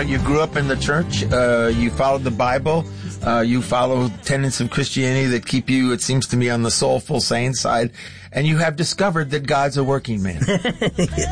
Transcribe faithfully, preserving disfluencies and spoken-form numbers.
you grew up in the church. Uh, you followed the Bible. Uh, you follow tenets of Christianity that keep you, it seems to me, on the soulful, sane side. And you have discovered that God's a working man.